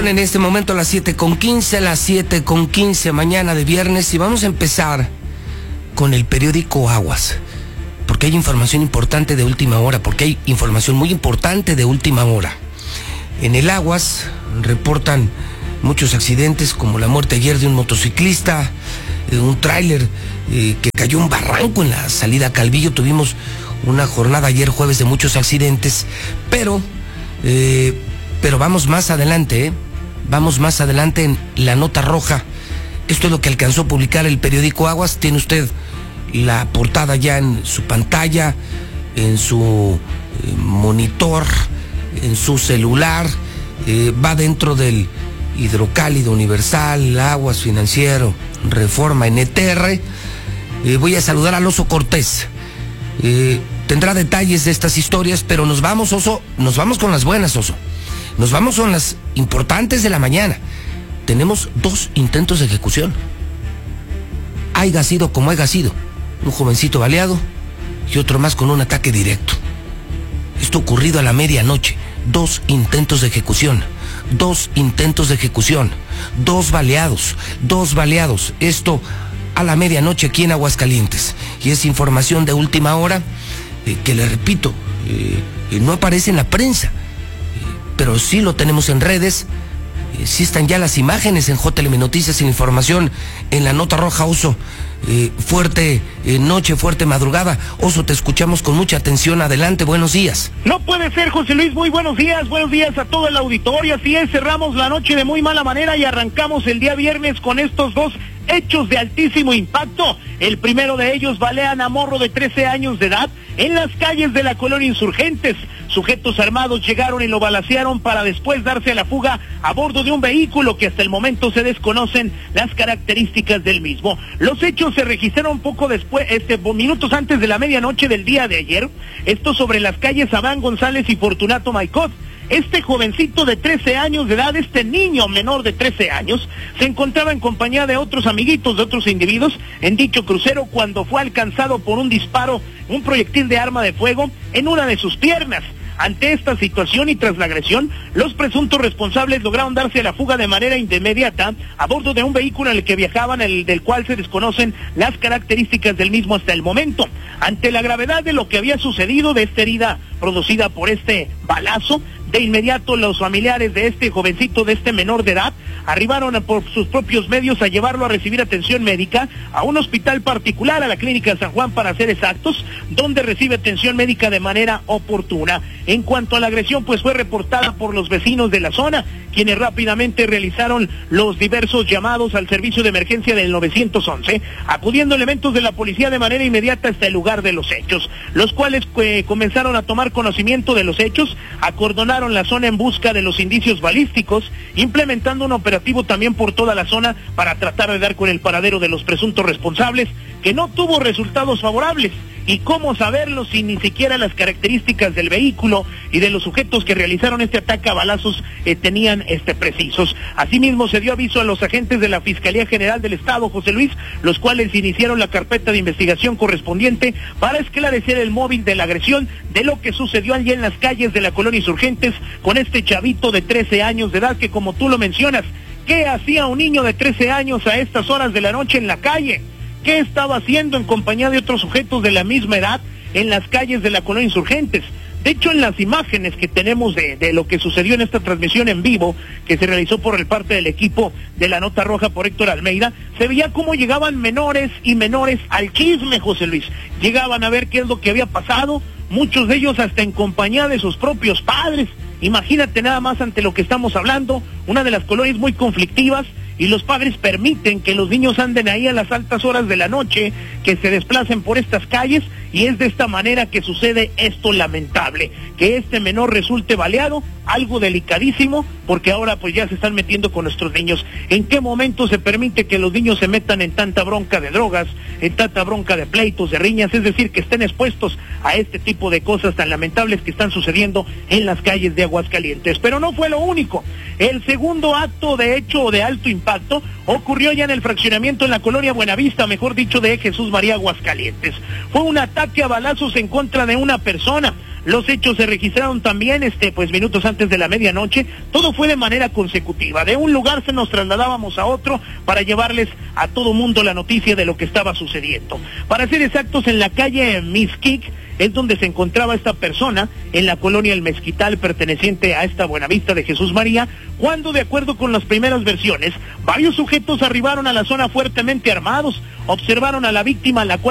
Son en este momento las 7:15, mañana de viernes, y vamos a empezar con el periódico Aguas, porque hay información importante de última hora, En el Aguas reportan muchos accidentes, como la muerte ayer de un motociclista, un tráiler que cayó un barranco en la salida a Calvillo. Tuvimos una jornada ayer jueves de muchos accidentes, pero vamos más adelante, Vamos más adelante en la nota roja. Esto es lo que alcanzó a publicar el periódico Aguas. Tiene usted la portada ya en su pantalla, en su monitor, en su celular. Va dentro del Hidrocálido, Universal, Aguas, Financiero, Reforma, NTR. Voy a saludar al Oso Cortés. Tendrá detalles de estas historias, pero nos vamos, Oso, nos vamos con las buenas, Oso. Nos vamos con las importantes de la mañana. Tenemos 2 intentos de ejecución. Haiga sido como haiga sido, un jovencito baleado y otro más con un ataque directo. Esto ocurrido a la medianoche. 2 intentos de ejecución. 2 baleados. Esto a la medianoche aquí en Aguascalientes. Y es información de última hora que, le repito, no aparece en la prensa, pero sí lo tenemos en redes. Sí están ya las imágenes en JLM Noticias y la información en la nota roja, Oso. Fuerte noche, fuerte madrugada. Oso, te escuchamos con mucha atención. Adelante, buenos días. No puede ser, José Luis, muy buenos días a todo el auditorio. Así es, cerramos la noche de muy mala manera y arrancamos el día viernes con estos 2 hechos de altísimo impacto. El primero de ellos: balean a morro de 13 años de edad en las calles de la colonia Insurgentes. Sujetos armados llegaron y lo balacearon para después darse a la fuga a bordo de un vehículo que hasta el momento se desconocen las características del mismo. Los hechos se registraron poco después, minutos antes de la medianoche del día de ayer. Esto sobre las calles Abraham González y Fortunato Maicot. Este jovencito de 13 años de edad, este niño menor de 13 años, se encontraba en compañía de otros amiguitos, de otros individuos, en dicho crucero, cuando fue alcanzado por un disparo, un proyectil de arma de fuego en una de sus piernas. Ante esta situación y tras la agresión, los presuntos responsables lograron darse a la fuga de manera inmediata a bordo de un vehículo en el que viajaban, del cual se desconocen las características del mismo hasta el momento. Ante la gravedad de lo que había sucedido, de esta herida producida por este balazo, de inmediato los familiares de este jovencito, de este menor de edad, arribaron por sus propios medios a llevarlo a recibir atención médica a un hospital particular, a la Clínica San Juan para ser exactos, donde recibe atención médica de manera oportuna. En cuanto a la agresión, pues fue reportada por los vecinos de la zona, quienes rápidamente realizaron los diversos llamados al servicio de emergencia del 911, acudiendo elementos de la policía de manera inmediata hasta el lugar de los hechos, los cuales comenzaron a tomar conocimiento de los hechos, acordonaron la zona en busca de los indicios balísticos, implementando un operativo también por toda la zona para tratar de dar con el paradero de los presuntos responsables, que no tuvo resultados favorables. ¿Y cómo saberlo si ni siquiera las características del vehículo y de los sujetos que realizaron este ataque a balazos tenían precisos? Asimismo, se dio aviso a los agentes de la Fiscalía General del Estado, José Luis, los cuales iniciaron la carpeta de investigación correspondiente para esclarecer el móvil de la agresión, de lo que sucedió allí en las calles de la colonia Insurgentes con este chavito de 13 años de edad, que, como tú lo mencionas, ¿qué hacía un niño de 13 años a estas horas de la noche en la calle? ¿Qué estaba haciendo en compañía de otros sujetos de la misma edad en las calles de la colonia Insurgentes? De hecho, en las imágenes que tenemos de lo que sucedió en esta transmisión en vivo, que se realizó por el parte del equipo de la Nota Roja por Héctor Almeida, se veía cómo llegaban menores y menores al chisme, José Luis. Llegaban a ver qué es lo que había pasado, muchos de ellos hasta en compañía de sus propios padres. Imagínate nada más ante lo que estamos hablando, una de las colonias muy conflictivas, y los padres permiten que los niños anden ahí a las altas horas de la noche, que se desplacen por estas calles, y es de esta manera que sucede esto lamentable, que este menor resulte baleado, algo delicadísimo, porque ahora pues ya se están metiendo con nuestros niños. ¿En qué momento se permite que los niños se metan en tanta bronca de drogas, en tanta bronca de pleitos, de riñas? Es decir, que estén expuestos a este tipo de cosas tan lamentables que están sucediendo en las calles de Aguascalientes. Pero no fue lo único. El segundo acto de hecho de alto impacto ocurrió ya en el fraccionamiento en la colonia Buenavista, mejor dicho, de Jesús María, Aguascalientes. Fue un ataque a balazos en contra de una persona. Los hechos se registraron también, pues minutos antes de la medianoche. Todo fue de manera consecutiva. De un lugar se nos trasladábamos a otro para llevarles a todo mundo la noticia de lo que estaba sucediendo. Para ser exactos, en la calle Mixquic es donde se encontraba esta persona, en la colonia El Mezquital, perteneciente a esta Buenavista de Jesús María, cuando, de acuerdo con las primeras versiones, varios sujetos arribaron a la zona fuertemente armados, observaron a la víctima, la cual